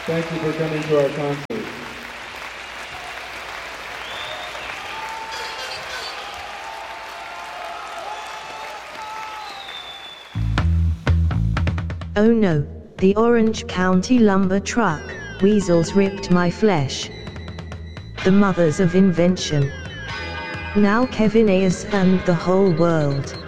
Thank you for coming to our concert. Oh no, the Orange County lumber truck, weasels ripped my flesh. The mothers of invention. Now Kevin Ayers and the whole world.